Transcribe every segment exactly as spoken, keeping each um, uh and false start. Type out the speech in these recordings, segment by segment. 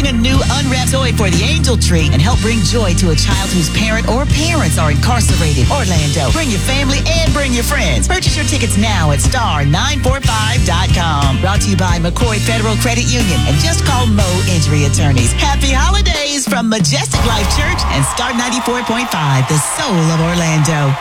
Bring a new unwrapped toy for the Angel Tree and help bring joy to a child whose parent or parents are incarcerated. Orlando, bring your family and bring your friends. Purchase your tickets now at star nine four five dot com. Brought to you by McCoy Federal Credit Union and Just Call Mo Injury Attorneys. Happy holidays from Majestic Life Church and Star ninety-four point five, the soul of Orlando.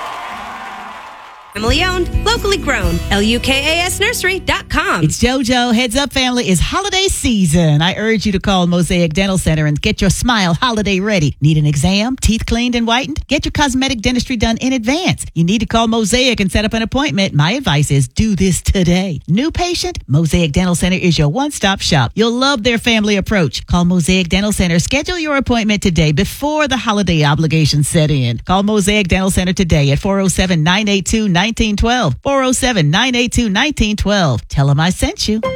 Family owned, locally grown. L U K A S nursery dot com. It's JoJo. Heads up, family. It's holiday season. I urge you to call Mosaic Dental Center and get your smile holiday ready. Need an exam, teeth cleaned and whitened? Get your cosmetic dentistry done in advance. You need to call Mosaic and set up an appointment. My advice is do this today. New patient? Mosaic Dental Center is your one-stop shop. You'll love their family approach. Call Mosaic Dental Center. Schedule your appointment today before the holiday obligations set in. Call Mosaic Dental Center today at four oh seven, nine eight two, nineteen twelve. four oh seven, nine eight two, nineteen twelve. Tell them I sent you.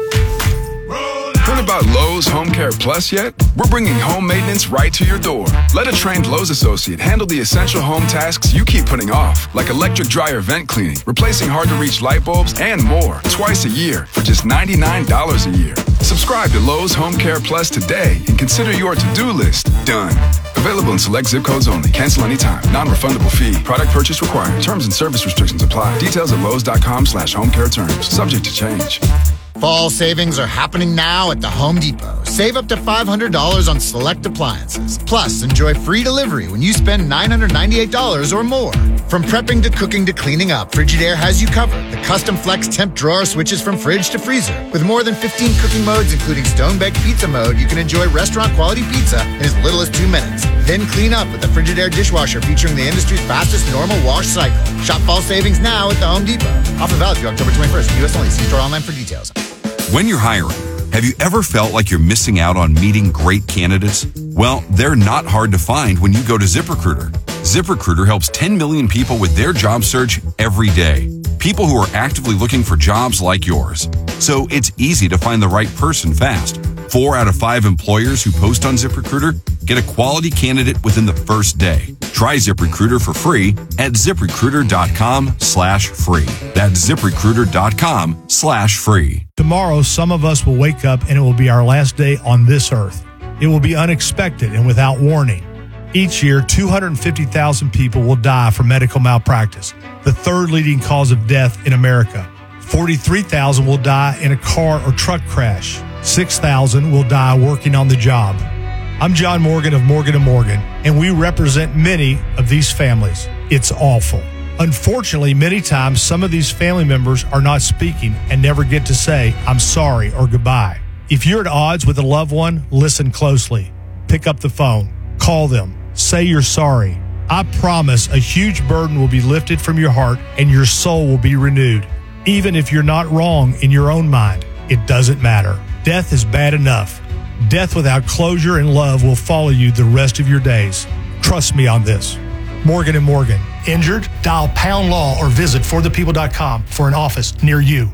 Heard about Lowe's Home Care Plus yet? We're bringing home maintenance right to your door. Let a trained Lowe's associate handle the essential home tasks you keep putting off, like electric dryer vent cleaning, replacing hard-to-reach light bulbs, and more, twice a year for just ninety-nine dollars a year. Subscribe to Lowe's Home Care Plus today and consider your to-do list done. Available in select zip codes only. Cancel anytime. Non-refundable fee. Product purchase required. Terms and service restrictions apply. Details at lowes.com slash home care terms. Subject to change. Fall savings are happening now at the Home Depot. Save up to five hundred dollars on select appliances. Plus, enjoy free delivery when you spend nine hundred ninety-eight dollars or more. From prepping to cooking to cleaning up, Frigidaire has you covered. The custom flex temp drawer switches from fridge to freezer. With more than fifteen cooking modes, including stone-baked pizza mode, you can enjoy restaurant-quality pizza in as little as two minutes. Then clean up with the Frigidaire dishwasher featuring the industry's fastest normal wash cycle. Shop fall savings now at the Home Depot. Offer valid through October twenty-first. U S only. See store online for details. When you're hiring, have you ever felt like you're missing out on meeting great candidates? Well, they're not hard to find when you go to ZipRecruiter. ZipRecruiter helps ten million people with their job search every day. People who are actively looking for jobs like yours. So it's easy to find the right person fast. Four out of five employers who post on ZipRecruiter get a quality candidate within the first day. Try ZipRecruiter for free at ZipRecruiter.com slash free. That's ZipRecruiter.com slash free. Tomorrow, some of us will wake up and it will be our last day on this earth. It will be unexpected and without warning. Each year, two hundred fifty thousand people will die from medical malpractice, the third leading cause of death in America. forty-three thousand will die in a car or truck crash. six thousand will die working on the job. I'm John Morgan of Morgan and Morgan, and we represent many of these families. It's awful. Unfortunately, many times some of these family members are not speaking and never get to say, I'm sorry or goodbye. If you're at odds with a loved one, listen closely. Pick up the phone. Call them. Say you're sorry. I promise a huge burden will be lifted from your heart and your soul will be renewed. Even if you're not wrong in your own mind, it doesn't matter. Death is bad enough. Death without closure and love will follow you the rest of your days. Trust me on this. Morgan and Morgan. Injured? Dial Pound Law or visit for the people dot com for an office near you.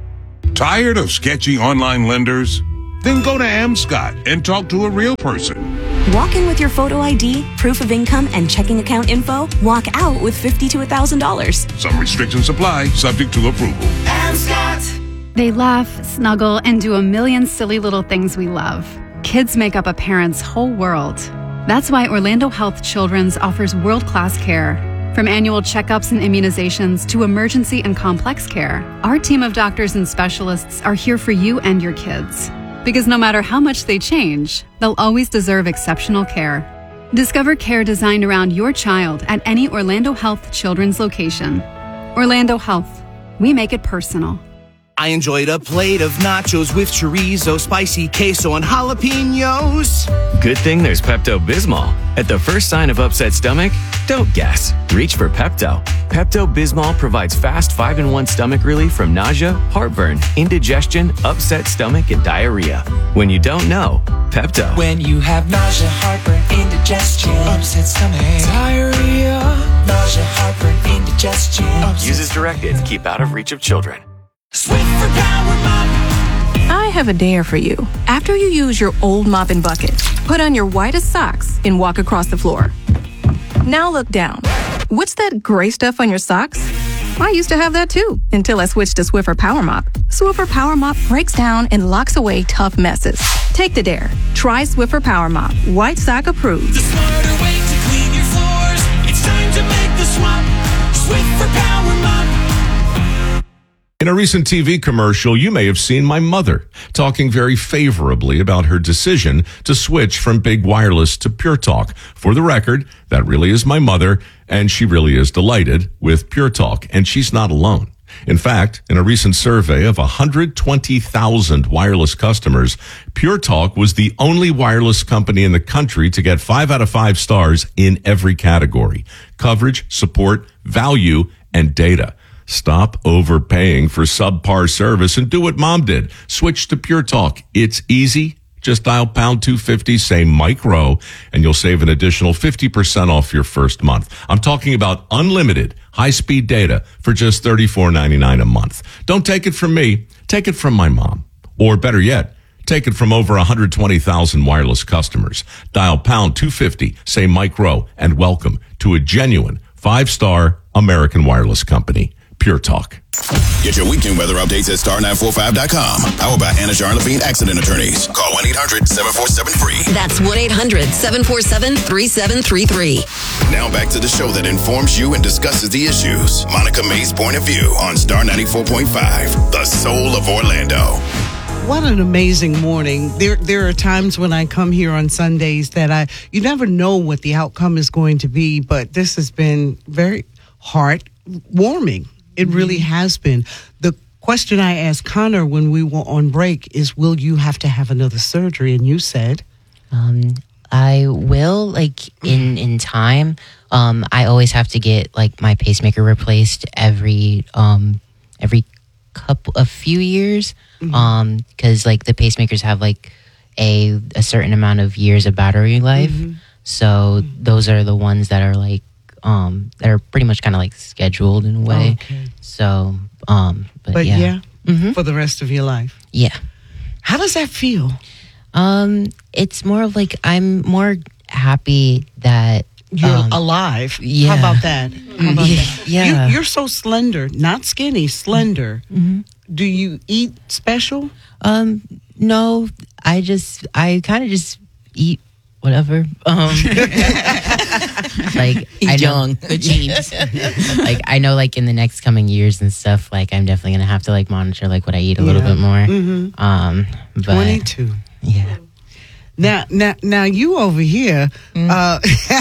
Tired of sketchy online lenders? Then go to Amscot and talk to a real person. Walk in with your photo I D, proof of income, and checking account info. Walk out with fifty to one thousand dollars. Some restrictions apply, subject to approval. Amscot! They laugh, snuggle, and do a million silly little things we love. Kids make up a parent's whole world. That's why Orlando Health Children's offers world-class care. From annual checkups and immunizations to emergency and complex care, our team of doctors and specialists are here for you and your kids. Because no matter how much they change, they'll always deserve exceptional care. Discover care designed around your child at any Orlando Health Children's location. Orlando Health. We make it personal. I enjoyed a plate of nachos with chorizo, spicy queso, and jalapenos. Good thing there's Pepto-Bismol. At the first sign of upset stomach, don't guess. Reach for Pepto. Pepto-Bismol provides fast five in one stomach relief from nausea, heartburn, indigestion, upset stomach, and diarrhea. When you don't know, Pepto. When you have nausea, heartburn, indigestion, upset stomach, diarrhea, nausea, heartburn, indigestion. Use as directed. Keep out of reach of children. Swift for Power Mop. I have a dare for you. After you use your old mop and bucket, put on your whitest socks and walk across the floor. Now look down. What's that gray stuff on your socks? I used to have that too, until I switched to Swiffer Power Mop. Swiffer Power Mop breaks down and locks away tough messes. Take the dare. Try Swiffer Power Mop. White Sock approved. The smarter way to clean your floors. It's time to make the swap. Swiffer Power Mop. In a recent T V commercial, you may have seen my mother talking very favorably about her decision to switch from Big Wireless to Pure Talk. For the record, that really is my mother, and she really is delighted with Pure Talk, and she's not alone. In fact, in a recent survey of one hundred twenty thousand wireless customers, Pure Talk was the only wireless company in the country to get five out of five stars in every category: coverage, support, value, and data. Stop overpaying for subpar service and do what Mom did. Switch to Pure Talk. It's easy. Just dial pound two fifty, say Mike Rowe, and you'll save an additional fifty percent off your first month. I'm talking about unlimited high-speed data for just thirty-four ninety-nine a month. Don't take it from me. Take it from my mom. Or better yet, take it from over one hundred twenty thousand wireless customers. Dial pound two fifty, say Mike Rowe, and welcome to a genuine five-star American wireless company. Pure Talk. Get your weekend weather updates at star nine four five dot com. Powered by Anna Jarn Levine Accident Attorneys. Call one eight hundred seven four seven free. That's one eight hundred seven four seven three seven three three. Now back to the show that informs you and discusses the issues. Monica May's Point of View on Star ninety-four point five, the soul of Orlando. What an amazing morning. There there are times when I come here on Sundays that I you never know what the outcome is going to be, but this has been very heartwarming. It really has been. The question I asked Connor when we were on break is, will you have to have another surgery? And you said, um, I will, like, in, in time. Um, I always have to get, like, my pacemaker replaced every um, every couple, a few years. Mm-hmm. Um, because, like, the pacemakers have, like, a, a certain amount of years of battery life. Mm-hmm. So mm-hmm. those are the ones that are, like, Um, that are pretty much kind of like scheduled in a way. Okay. So, um, but, but yeah, yeah mm-hmm. for the rest of your life. Yeah. How does that feel? Um, it's more of like I'm more happy that you're um, alive. Yeah. How about that? How about yeah. that? Yeah. You, you're so slender, not skinny, slender. Mm-hmm. Do you eat special? Um, no, I just I kind of just eat whatever. Um, like He's I know, young, good genes. Like I know, like in the next coming years and stuff, like I'm definitely gonna have to like monitor like what I eat a yeah. little bit more. Mm-hmm. Um, but, twenty-two. Yeah. Now, now, now, you over here, mm. uh,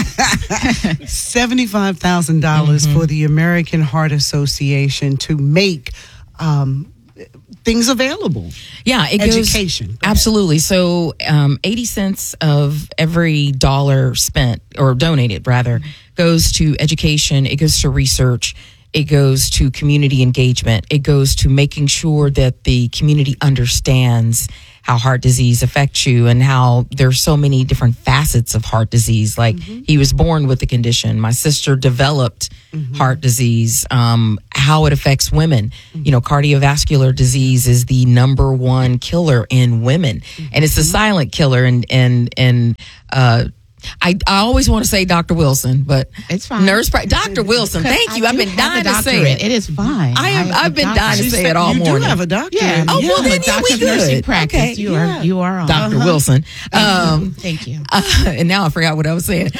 seventy-five thousand dollars mm-hmm. for the American Heart Association to make um, things available. Yeah, it education. Goes, absolutely. So, um, eighty cents of every dollar spent or donated, rather, goes to education. It goes to research. It goes to community engagement. It goes to making sure that the community understands how heart disease affects you and how there's so many different facets of heart disease. Like mm-hmm. he was born with the condition. My sister developed mm-hmm. heart disease, um, how it affects women. Mm-hmm. You know, cardiovascular disease is the number one killer in women mm-hmm. and it's a silent killer. And, and, and, uh, I, I always want to say Doctor Wilson, but it's fine. Nurse, Doctor Wilson, thank you. I've been dying to say it. It is fine. I have. I've been dying to say it all you morning. You do have a doctor. Yeah. Oh yeah. well, then yeah, we good. Nursing practice. Okay. You yeah. are. You are on. Doctor Uh-huh. Wilson. Um, thank you. Uh, and now I forgot what I was saying.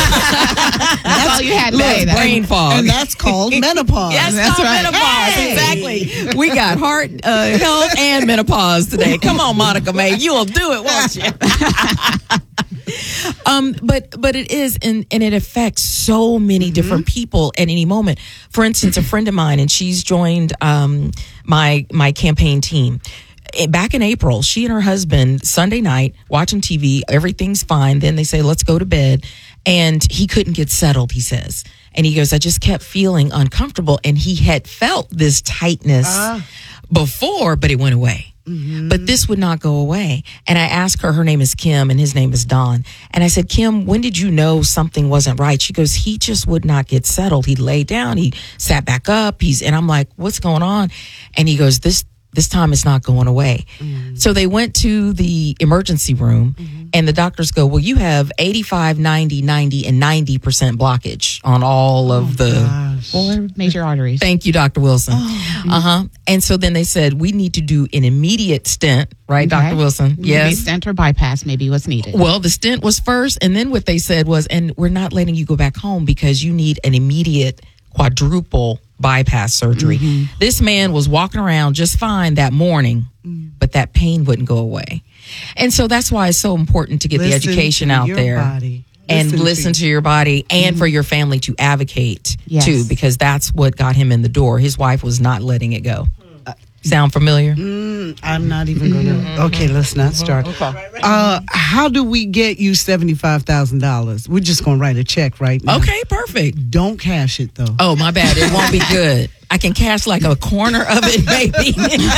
That's all you had to say. Brain fog. And that's called menopause. Yes, that's called right. menopause. Hey. Exactly. We got heart uh, health and menopause today. Come on, Monica May, you'll do it, won't you? Um, but but it is, and, and it affects so many mm-hmm. different people at any moment. For instance, a friend of mine, and she's joined um, my my campaign team. Back in April, she and her husband, Sunday night, watching T V, everything's fine. Then they say, let's go to bed. And he couldn't get settled, he says. And he goes, I just kept feeling uncomfortable. And he had felt this tightness uh. before, but it went away. Mm-hmm. But this would not go away. And I asked her, her name is Kim and his name is Don. And I said, Kim, when did you know something wasn't right? She goes, he just would not get settled. He laid down, he sat back up. He's, and I'm like, what's going on? And he goes, this, This time it's not going away. Mm-hmm. So they went to the emergency room, mm-hmm. and the doctors go, well, you have eighty-five, ninety, ninety, and ninety percent blockage on all of oh, the gosh. Four major arteries. Thank you, Doctor Wilson. Oh, uh-huh. And so then they said, we need to do an immediate stent, right, okay. Doctor Wilson? Maybe yes. Stent or bypass, maybe what's needed. Well, the stent was first, and then what they said was, and we're not letting you go back home because you need an immediate quadruple bypass surgery. Mm-hmm. This man was walking around just fine that morning, mm. but that pain wouldn't go away. And so that's why it's so important to get listen the education out there body. and listen, listen to, to your body and mm. for your family to advocate yes. too, because that's what got him in the door. His wife was not letting it go. Uh, Sound familiar? Mm, I'm not even going to. Mm-hmm. Okay, let's not start. Okay. Uh, how do we get you seventy-five thousand dollars? We're just going to write a check right now. Okay, perfect. Don't cash it, though. Oh, my bad. It won't be good. I can cash like a corner of it, maybe.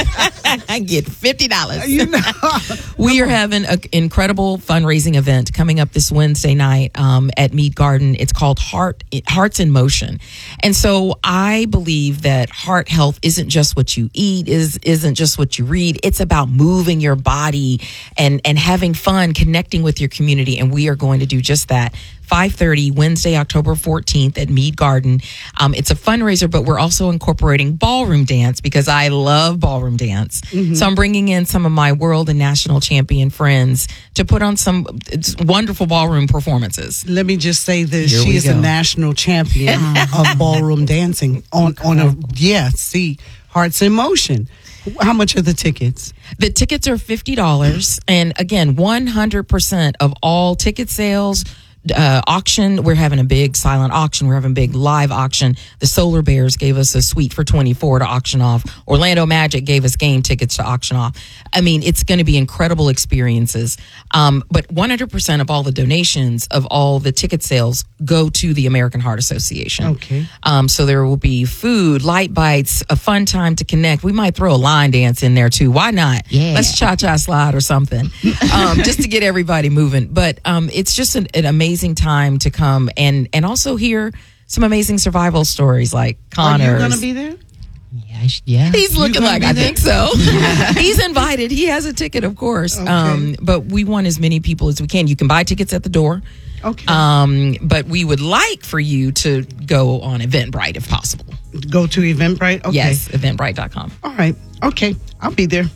I get fifty dollars. You know. We are having an incredible fundraising event coming up this Wednesday night um, at Mead Garden. It's called Heart Hearts in Motion. And so I believe that heart health isn't just what you eat, is, isn't just what you read. It's about moving your body and, and having fun, connecting with your community. And we are going to do just that. five thirty Wednesday, October fourteenth at Mead Garden. Um, it's a fundraiser, but we're also incorporating ballroom dance because I love ballroom dance. Mm-hmm. So I'm bringing in some of my world and national champion friends to put on some wonderful ballroom performances. Let me just say this. Here she is go. a national champion of ballroom dancing on, on a, yeah, see, Hearts in Motion. How much are the tickets? The tickets are fifty dollars. And again, one hundred percent of all ticket sales, Uh, auction. We're having a big silent auction. We're having a big live auction. The Solar Bears gave us a suite for twenty-four to auction off. Orlando Magic gave us game tickets to auction off. I mean, it's going to be incredible experiences. Um, but one hundred percent of all the donations of all the ticket sales go to the American Heart Association. Okay. Um, so there will be food, light bites, a fun time to connect. We might throw a line dance in there too. Why not? Yeah. Let's cha-cha slide or something, um, just to get everybody moving. But um, it's just an, an amazing Amazing time to come and and also hear some amazing survival stories like Connor's. Are you going to be there? Yeah, sh- yeah. He's looking like I there? think so. He's invited. He has a ticket, of course. Okay. Um, but we want as many people as we can. You can buy tickets at the door. Okay. Um, but we would like for you to go on Eventbrite if possible. Go to Eventbrite? Okay. Yes, eventbrite dot com. All right. Okay. I'll be there.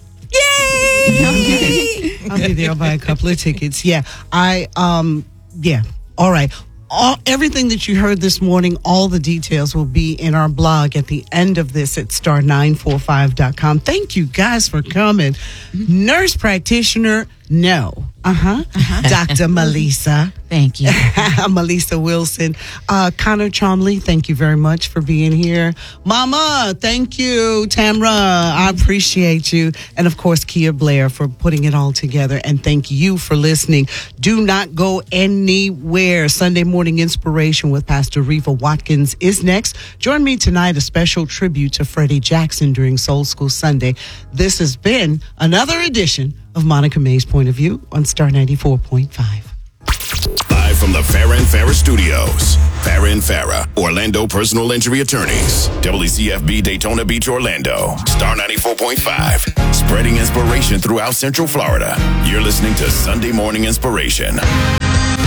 Yay! I'll be there. I'll buy a couple of tickets. Yeah. I, um, yeah. All right. All, everything that you heard this morning, all the details will be in our blog at the end of this at star nine four five dot com. Thank you guys for coming. Mm-hmm. Nurse practitioner, no. Uh-huh. uh-huh. Doctor Melissa. Thank you. Melissa Wilson. Uh, Connor Chomley, thank you very much for being here. Mama, thank you. Tamra, I appreciate you. And of course, Kia Blair for putting it all together. And thank you for listening. Do not go anywhere. Sunday Morning Inspiration with Pastor Reva Watkins is next. Join me tonight, a special tribute to Freddie Jackson during Soul School Sunday. This has been another edition of Monica May's Point of View on Star ninety-four point five. Live from the Farrah and Farrah Studios. Farrah and Farrah, Orlando Personal Injury Attorneys. W C F B Daytona Beach, Orlando. Star ninety-four point five. Spreading inspiration throughout Central Florida. You're listening to Sunday Morning Inspiration.